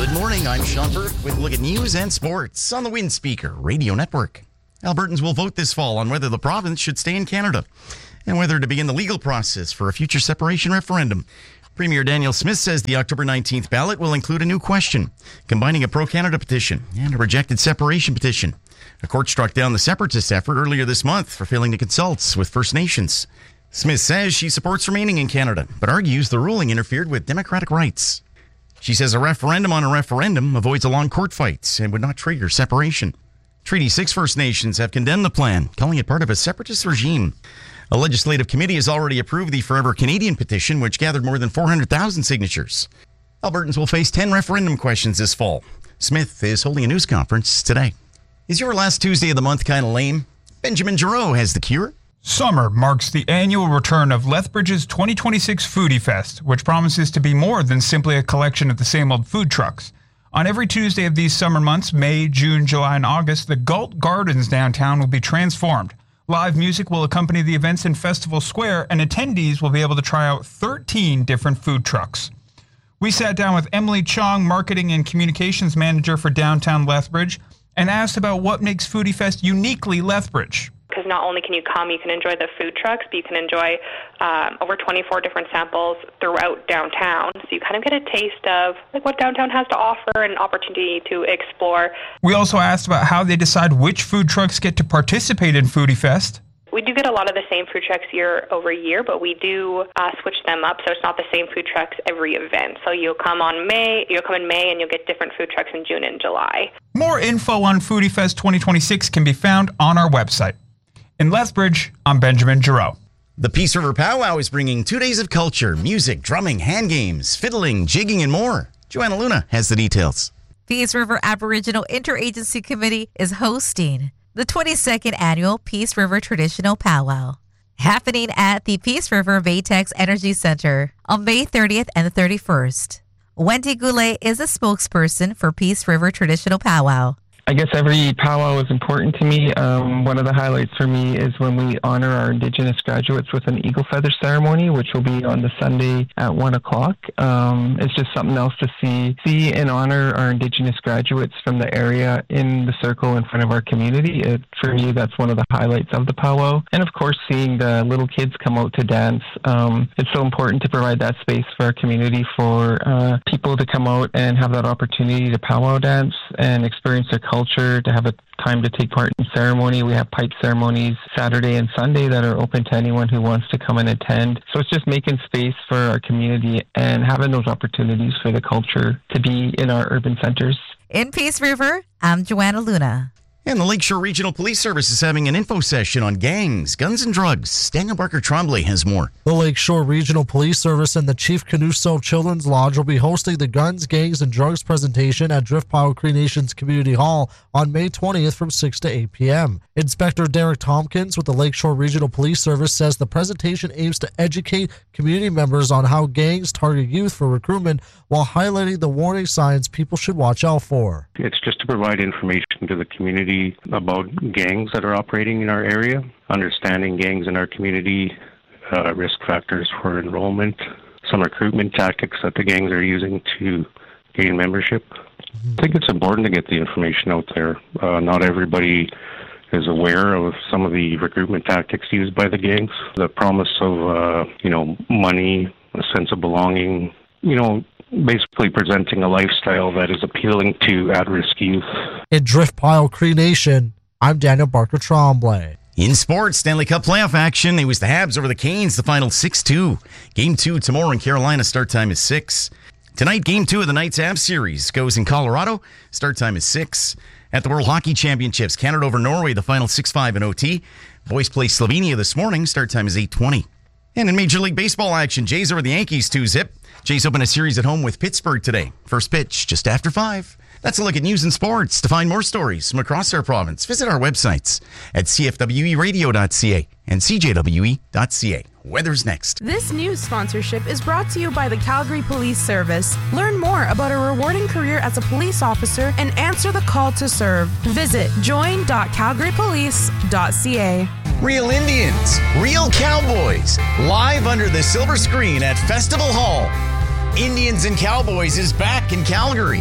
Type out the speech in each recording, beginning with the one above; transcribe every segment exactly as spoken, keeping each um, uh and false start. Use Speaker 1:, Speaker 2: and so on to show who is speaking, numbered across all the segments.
Speaker 1: Good morning, I'm Sean Burke with a look at news and sports on the Wind Speaker Radio Network. Albertans will vote this fall on whether the province should stay in Canada and whether to begin the legal process for a future separation referendum. Premier Danielle Smith says the October nineteenth ballot will include a new question, combining a pro-Canada petition and a rejected separation petition. A court struck down the separatist effort earlier this month for failing to consult with First Nations. Smith says she supports remaining in Canada, but argues the ruling interfered with democratic rights. She says a referendum on a referendum avoids a long court fight and would not trigger separation. Treaty six First Nations have condemned the plan, calling it part of a separatist regime. A legislative committee has already approved the Forever Canadian petition, which gathered more than four hundred thousand signatures. Albertans will face ten referendum questions this fall. Smith is holding a news conference today. Is your last Tuesday of the month kind of lame? Benjamin Giroux has the cure.
Speaker 2: Summer marks the annual return of Lethbridge's twenty twenty-six Foodie Fest, which promises to be more than simply a collection of the same old food trucks. On every Tuesday of these summer months, May, June, July, and August, the Galt Gardens downtown will be transformed. Live music will accompany the events in Festival Square, and attendees will be able to try out thirteen different food trucks. We sat down with Emily Chong, Marketing and Communications Manager for Downtown Lethbridge, and asked about what makes Foodie Fest uniquely Lethbridge.
Speaker 3: Because not only can you come, you can enjoy the food trucks, but you can enjoy um, over twenty-four different samples throughout downtown. So you kind of get a taste of like what downtown has to offer and an opportunity to explore.
Speaker 2: We also asked about how they decide which food trucks get to participate in Foodie Fest.
Speaker 3: We do get a lot of the same food trucks year over year, but we do uh, switch them up, so it's not the same food trucks every event. So you'll come on May, you'll come in May, and you'll get different food trucks in June and July.
Speaker 2: More info on Foodie Fest twenty twenty-six can be found on our website. In Lethbridge, I'm Benjamin Giroux.
Speaker 1: The Peace River Powwow is bringing two days of culture, music, drumming, hand games, fiddling, jigging, and more. Joanna Luna has the details.
Speaker 4: Peace River Aboriginal Interagency Committee is hosting the twenty-second Annual Peace River Traditional Powwow, happening at the Peace River Baytex Energy Center on May thirtieth and the thirty-first. Wendy Goulet is a spokesperson for Peace River Traditional Powwow.
Speaker 5: I guess every powwow is important to me. Um, one of the highlights for me is when we honor our Indigenous graduates with an eagle feather ceremony, which will be on the Sunday at one o'clock. Um, it's just something else to see, see and honor our Indigenous graduates from the area in the circle in front of our community. It, for me, that's one of the highlights of the powwow. And of course, seeing the little kids come out to dance. Um, it's so important to provide that space for our community for uh, people to come out and have that opportunity to powwow dance and experience their culture, to have a time to take part in ceremony. We have pipe ceremonies Saturday and Sunday that are open to anyone who wants to come and attend. So it's just making space for our community and having those opportunities for the culture to be in our urban centers.
Speaker 4: In Peace River, I'm Joanna Luna.
Speaker 1: And the Lakeshore Regional Police Service is having an info session on gangs, guns, and drugs. Daniel Barker Tremblay has more.
Speaker 6: The Lakeshore Regional Police Service and the Chief Canuso Children's Lodge will be hosting the Guns, Gangs, and Drugs presentation at Driftpile Cree Nations Community Hall on May twentieth from six to eight p.m. Inspector Derek Tompkins with the Lakeshore Regional Police Service says the presentation aims to educate community members on how gangs target youth for recruitment while highlighting the warning signs people should watch out for.
Speaker 7: It's just to provide information to the community about gangs that are operating in our area, understanding gangs in our community, uh, risk factors for enrollment, some recruitment tactics that the gangs are using to gain membership. Mm-hmm. I think it's important to get the information out there. Uh, not everybody is aware of some of the recruitment tactics used by the gangs. The promise of, uh, you know, money, a sense of belonging, you know, basically presenting a lifestyle that is appealing to at-risk youth.
Speaker 6: In Driftpile Cree Nation, I'm Daniel Barker Tremblay.
Speaker 1: In sports, Stanley Cup playoff action. It was the Habs over the Canes, the final six two. Game two tomorrow in Carolina. Start time is six. Tonight, game two of the Knights Habs series goes in Colorado. Start time is six. At the World Hockey Championships, Canada over Norway, the final six five in O T. Boys play Slovenia this morning. Start time is eight twenty. And in Major League Baseball action, Jays over the Yankees two zip. Jays open a series at home with Pittsburgh today. First pitch just after five. That's a look at news and sports. To find more stories from across our province, visit our websites at c f w e radio dot c a and c j w e dot c a. Weather's next.
Speaker 8: This news sponsorship is brought to you by the Calgary Police Service. Learn more about a rewarding career as a police officer and answer the call to serve. Visit join dot calgary police dot c a.
Speaker 1: Real Indians, real cowboys, live under the silver screen at Festival Hall. Indians and Cowboys is back in Calgary.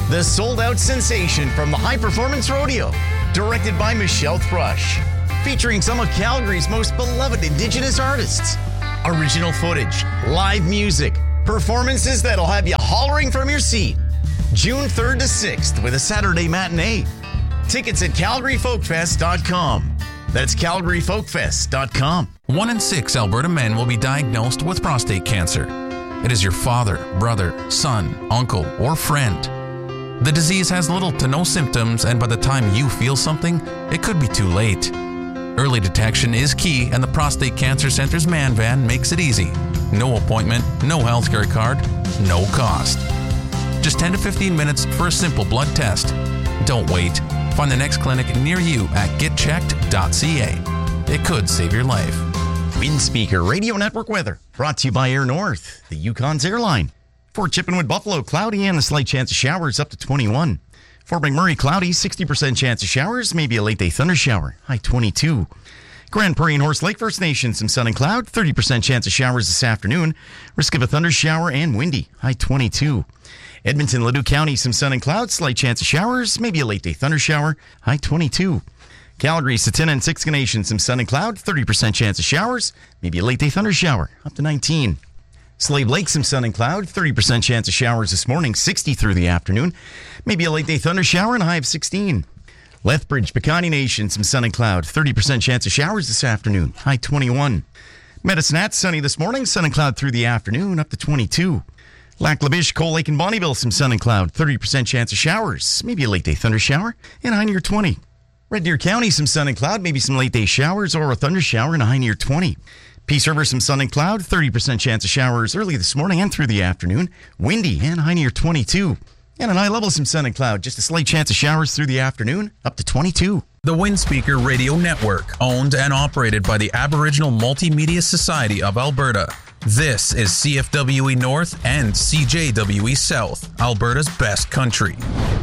Speaker 1: the sold-out sensation from the High Performance Rodeo, directed by Michelle Thrush, featuring some of Calgary's most beloved Indigenous artists. Original footage, live music, performances that'll have you hollering from your seat. June third to sixth with a Saturday matinee. Tickets at calgary folk fest dot com. That's calgary folk fest dot com.
Speaker 9: One in six Alberta men will be diagnosed with prostate cancer. It is your father, brother, son, uncle, or friend. The disease has little to no symptoms, and by the time you feel something, it could be too late. Early detection is key, and the Prostate Cancer Center's Man Van makes it easy. No appointment, no healthcare card, no cost. Just ten to fifteen minutes for a simple blood test. Don't wait. Find the next clinic near you at get checked dot c a. It could save your life.
Speaker 1: Windspeaker Radio Network weather brought to you by Air North, the Yukon's airline. For Chippenwood, Buffalo, cloudy and a slight chance of showers up to twenty-one. For McMurray, cloudy, sixty percent chance of showers, maybe a late day thunder shower, high twenty-two. Grand Prairie and Horse Lake First Nation, some sun and cloud, thirty percent chance of showers this afternoon, risk of a thunder shower and windy, high twenty-two. Edmonton, Ladue County, some sun and cloud, slight chance of showers, maybe a late day thunder shower, high twenty-two. Calgary, Satina and Siksika Nation, some sun and cloud, thirty percent chance of showers, maybe a late day thunder shower, up to nineteen. Slave Lake, some sun and cloud, thirty percent chance of showers this morning, sixty through the afternoon. Maybe a late day thunder shower and a high of sixteen. Lethbridge, Piikani Nation, some sun and cloud, thirty percent chance of showers this afternoon, high twenty-one. Medicine Hat, sunny this morning, sun and cloud through the afternoon, up to twenty-two. Lac La Biche, Coal Lake and Bonnyville, some sun and cloud, thirty percent chance of showers, maybe a late day thunder shower and a high near twenty. Red Deer County, some sun and cloud, maybe some late day showers or a thunder shower and a high near twenty. Peace River, some sun and cloud, thirty percent chance of showers early this morning and through the afternoon. Windy and high near twenty-two. And at high level, some sun and cloud, just a slight chance of showers through the afternoon, up to twenty-two.
Speaker 9: The Windspeaker Radio Network, owned and operated by the Aboriginal Multimedia Society of Alberta. This is C F W E North and C J W E South, Alberta's best country.